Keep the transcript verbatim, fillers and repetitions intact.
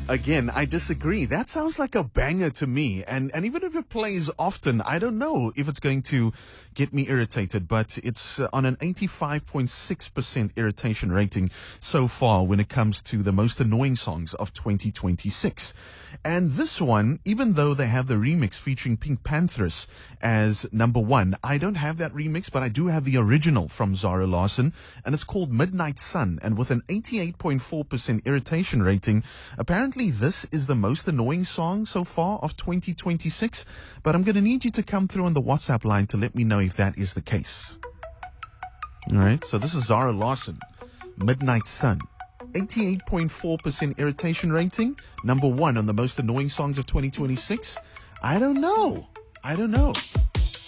Again, I disagree. That sounds like a banger to me. And, and even if it plays often, I don't know if it's going to get me irritated, but it's uh, on an eighty-five point six percent irritation rating so far when it comes to the most annoying songs of twenty twenty-six. And this one, even though they have the remix featuring Pink Panthers as number one, I don't have that remix, but I do have the original from Zara Larsson, and it's called Midnight Sun. And with an eighty-eight point four percent irritation rating, apparently this is the most annoying song so far of twenty twenty-six, but I'm going to need you to come through on the WhatsApp line to let me know if that is the case. All right, so this is Zara Larsson, Midnight Sun. eighty-eight point four percent irritation rating, number one on the most annoying songs of twenty twenty-six. I don't know. I don't know.